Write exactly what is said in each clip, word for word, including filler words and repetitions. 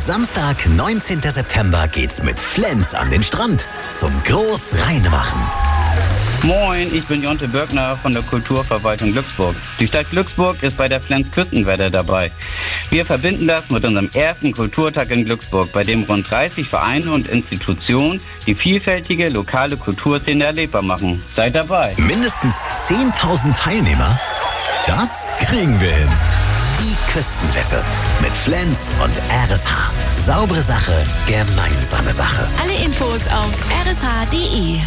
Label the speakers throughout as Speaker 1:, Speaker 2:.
Speaker 1: Samstag, neunzehnten September geht's mit Flens an den Strand zum Groß-Reinemachen.
Speaker 2: Moin, ich bin Jonte Bürgner von der Kulturverwaltung Glücksburg. Die Stadt Glücksburg ist bei der Flens Küstenwette dabei. Wir verbinden das mit unserem ersten Kulturtag in Glücksburg, bei dem rund dreißig Vereine und Institutionen die vielfältige lokale Kulturszene erlebbar machen. Seid dabei.
Speaker 1: Mindestens zehntausend Teilnehmer? Das kriegen wir hin. Die Küstenwette mit Flens und R S H. Saubere Sache, gemeinsame Sache.
Speaker 3: Alle Infos auf r s h punkt d e.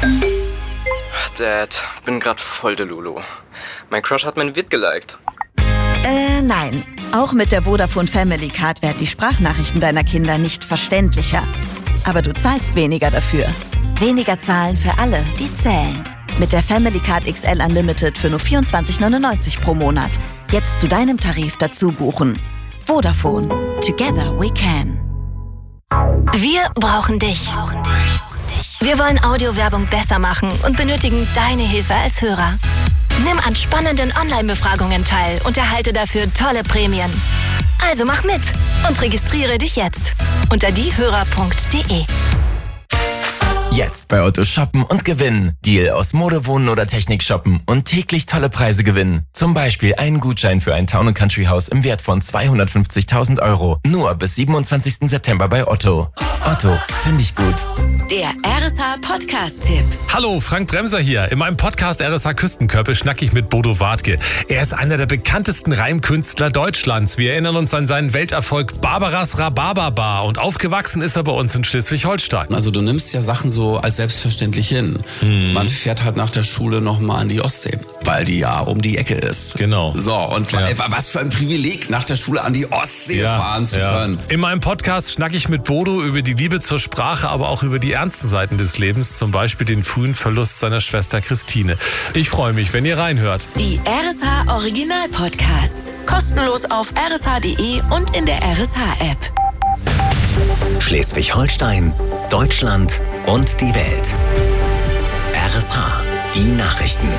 Speaker 4: Dad, bin grad voll der Lulu. Mein Crush hat mein Vid geliked.
Speaker 5: Äh, nein. Auch mit der Vodafone Family Card werden die Sprachnachrichten deiner Kinder nicht verständlicher. Aber du zahlst weniger dafür. Weniger zahlen für alle, die zählen. Mit der Family Card X L Unlimited für nur vierundzwanzig neunundneunzig pro Monat. Jetzt zu deinem Tarif dazu buchen. Vodafone. Together we can.
Speaker 3: Wir brauchen dich. Wir wollen Audiowerbung besser machen und benötigen deine Hilfe als Hörer. Nimm an spannenden Online-Befragungen teil und erhalte dafür tolle Prämien. Also mach mit und registriere dich jetzt unter diehörer punkt d e.
Speaker 6: Jetzt bei Otto shoppen und gewinnen. Deal aus Mode, Wohnen oder Technik shoppen und täglich tolle Preise gewinnen. Zum Beispiel einen Gutschein für ein Town and Country Haus im Wert von zweihundertfünfzigtausend Euro. Nur bis siebenundzwanzigsten September bei Otto. Otto, finde ich gut.
Speaker 3: Der R S H Podcast-Tipp.
Speaker 7: Hallo, Frank Bremser hier. In meinem Podcast R S H Küstenkörper schnack ich mit Bodo Wartke. Er ist einer der bekanntesten Reimkünstler Deutschlands. Wir erinnern uns an seinen Welterfolg Barbaras Rhabarberbar und aufgewachsen ist er bei uns in Schleswig-Holstein.
Speaker 8: Also du nimmst ja Sachen so als selbstverständlich hin. Hm. Man fährt halt nach der Schule nochmal an die Ostsee, weil die ja um die Ecke ist.
Speaker 7: Genau.
Speaker 8: So, und ja. was für ein Privileg, nach der Schule an die Ostsee ja, fahren zu ja. können.
Speaker 7: In meinem Podcast schnack ich mit Bodo über die Liebe zur Sprache, aber auch über die ernsten Seiten des Lebens, zum Beispiel den frühen Verlust seiner Schwester Christine. Ich freue mich, wenn ihr reinhört.
Speaker 3: Die R S H Original Podcasts. Kostenlos auf r s h punkt d e und in der R S H-App.
Speaker 1: Schleswig-Holstein, Deutschland und die Welt. R S H, die Nachrichten.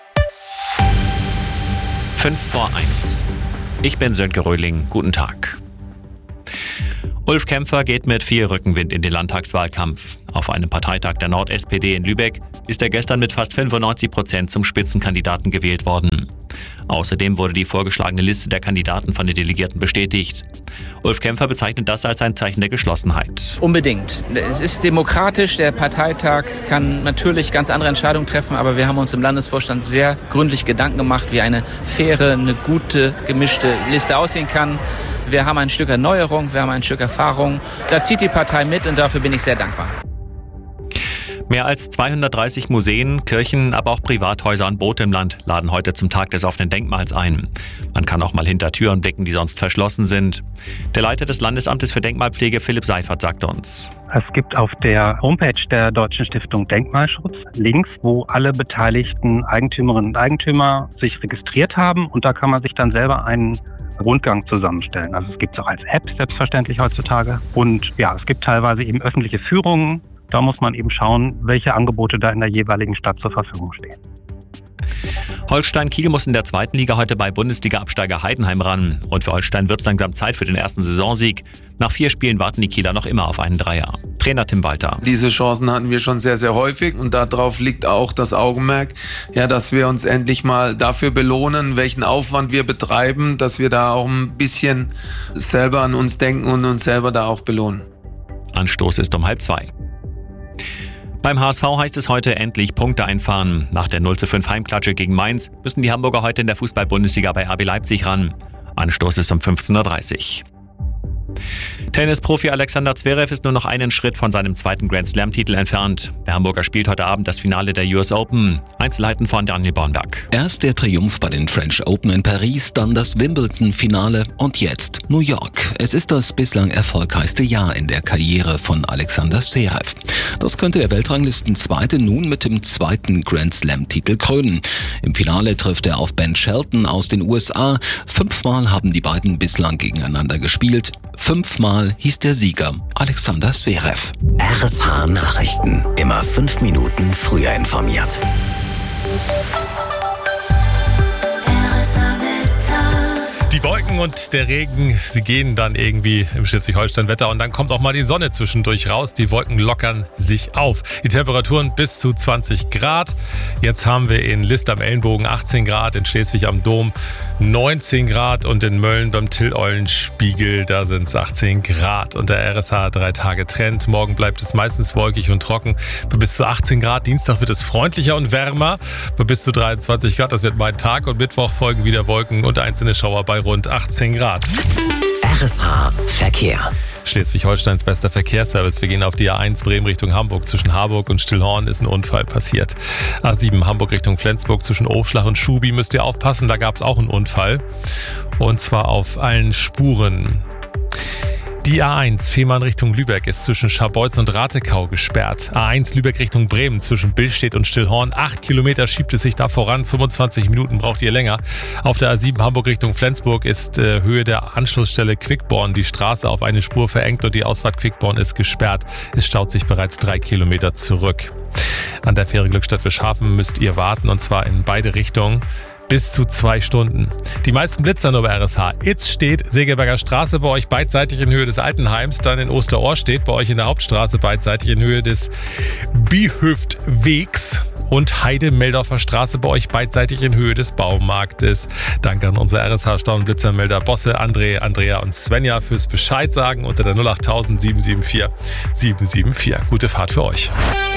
Speaker 9: fünf vor eins. Ich bin Sönke Röhling. Guten Tag. Ulf Kämpfer geht mit viel Rückenwind in den Landtagswahlkampf. Auf einem Parteitag der Nord-S P D in Lübeck ist er gestern mit fast fünfundneunzig Prozent zum Spitzenkandidaten gewählt worden. Außerdem wurde die vorgeschlagene Liste der Kandidaten von den Delegierten bestätigt. Ulf Kämpfer bezeichnet das als ein Zeichen der Geschlossenheit.
Speaker 10: Unbedingt. Es ist demokratisch. Der Parteitag kann natürlich ganz andere Entscheidungen treffen, aber wir haben uns im Landesvorstand sehr gründlich Gedanken gemacht, wie eine faire, eine gute, gemischte Liste aussehen kann. Wir haben ein Stück Erneuerung, wir haben ein Stück Erfahrung. Da zieht die Partei mit und dafür bin ich sehr dankbar.
Speaker 9: Mehr als zweihundertdreißig Museen, Kirchen, aber auch Privathäuser und Boote im Land laden heute zum Tag des offenen Denkmals ein. Man kann auch mal hinter Türen blicken, die sonst verschlossen sind. Der Leiter des Landesamtes für Denkmalpflege, Philipp Seifert, sagt uns:
Speaker 11: Es gibt auf der Homepage der Deutschen Stiftung Denkmalschutz Links, wo alle beteiligten Eigentümerinnen und Eigentümer sich registriert haben, und da kann man sich dann selber einen Rundgang zusammenstellen. Also es gibt es auch als App selbstverständlich heutzutage, und ja, es gibt teilweise eben öffentliche Führungen. Da muss man eben schauen, welche Angebote da in der jeweiligen Stadt zur Verfügung stehen.
Speaker 9: Holstein Kiel muss in der zweiten Liga heute bei Bundesliga-Absteiger Heidenheim ran. Und für Holstein wird es langsam Zeit für den ersten Saisonsieg. Nach vier Spielen warten die Kieler noch immer auf einen Dreier. Trainer Tim Walter:
Speaker 12: Diese Chancen hatten wir schon sehr, sehr häufig, und darauf liegt auch das Augenmerk, ja, dass wir uns endlich mal dafür belohnen, welchen Aufwand wir betreiben, dass wir da auch ein bisschen selber an uns denken und uns selber da auch belohnen.
Speaker 9: Anstoß ist um halb zwei. Beim H S V heißt es heute endlich Punkte einfahren. Nach der null zu fünf Heimklatsche gegen Mainz müssen die Hamburger heute in der Fußball-Bundesliga bei R B Leipzig ran. Anstoß ist um fünfzehn Uhr dreißig. Tennisprofi Alexander Zverev ist nur noch einen Schritt von seinem zweiten Grand-Slam-Titel entfernt. Der Hamburger spielt heute Abend das Finale der U S Open. Einzelheiten von Daniel Bornberg.
Speaker 13: Erst der Triumph bei den French Open in Paris, dann das Wimbledon-Finale und jetzt New York. Es ist das bislang erfolgreichste Jahr in der Karriere von Alexander Zverev. Das könnte der Weltranglistenzweite nun mit dem zweiten Grand-Slam-Titel krönen. Im Finale trifft er auf Ben Shelton aus den U S A. Fünfmal haben die beiden bislang gegeneinander gespielt. Fünfmal hieß der Sieger Alexander Zverev.
Speaker 1: R S H Nachrichten. Immer fünf Minuten früher informiert.
Speaker 7: Die Die Wolken und der Regen, sie gehen dann irgendwie im Schleswig-Holstein-Wetter und dann kommt auch mal die Sonne zwischendurch raus. Die Wolken lockern sich auf. Die Temperaturen bis zu zwanzig Grad. Jetzt haben wir in List am Ellenbogen achtzehn Grad, in Schleswig am Dom neunzehn Grad und in Mölln beim Till-Eulenspiegel, da sind es achtzehn Grad. Und der R S H drei Tage Trend. Morgen bleibt es meistens wolkig und trocken bei bis zu achtzehn Grad. Dienstag wird es freundlicher und wärmer bei bis zu dreiundzwanzig Grad. Das wird mein Tag und Mittwoch folgen wieder Wolken und einzelne Schauer bei rund achtzehn Grad.
Speaker 1: R S H Verkehr.
Speaker 7: Schleswig-Holsteins bester Verkehrsservice. Wir gehen auf die A eins Bremen Richtung Hamburg. Zwischen Harburg und Stillhorn ist ein Unfall passiert. A sieben Hamburg Richtung Flensburg. Zwischen Aufschlag und Schubi müsst ihr aufpassen. Da gab es auch einen Unfall. Und zwar auf allen Spuren. Die A eins Fehmarn Richtung Lübeck ist zwischen Scharbeutz und Ratekau gesperrt. A eins Lübeck Richtung Bremen zwischen Billstedt und Stillhorn. Acht Kilometer schiebt es sich da voran. fünfundzwanzig Minuten braucht ihr länger. Auf der A sieben Hamburg Richtung Flensburg ist äh, Höhe der Anschlussstelle Quickborn die Straße auf eine Spur verengt und die Ausfahrt Quickborn ist gesperrt. Es staut sich bereits drei Kilometer zurück. An der Fähre Glückstadt-Fischhafen müsst ihr warten und zwar in beide Richtungen. Bis zu zwei Stunden. Die meisten Blitzer nur bei R S H. Itz steht Segelberger Straße bei euch beidseitig in Höhe des Altenheims. Dann in Osterohr steht bei euch in der Hauptstraße beidseitig in Höhe des Bihöftwegs. Und Heide-Meldorfer Straße bei euch beidseitig in Höhe des Baumarktes. Danke an unsere R S H-Stauenblitzermelder Bosse, André, Andrea und Svenja fürs Bescheid sagen unter der null acht tausend sieben sieben vier sieben sieben vier. Gute Fahrt für euch.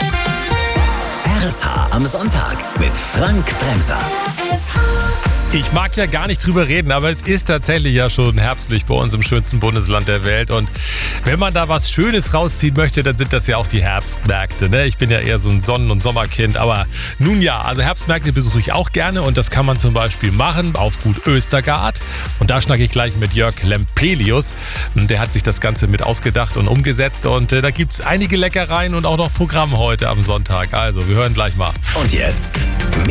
Speaker 1: R S H am Sonntag mit Frank Bremser.
Speaker 7: Ich mag ja gar nicht drüber reden, aber es ist tatsächlich ja schon herbstlich bei uns im schönsten Bundesland der Welt. Und wenn man da was Schönes rausziehen möchte, dann sind das ja auch die Herbstmärkte. Ne? Ich bin ja eher so ein Sonnen- und Sommerkind, aber nun ja, also Herbstmärkte besuche ich auch gerne und das kann man zum Beispiel machen auf Gut Östergard. Und da schnacke ich gleich mit Jörg Lempelius. Der hat sich das Ganze mit ausgedacht und umgesetzt und äh, da gibt es einige Leckereien und auch noch Programm heute am Sonntag. Also, wir hören gleich mal.
Speaker 1: Und jetzt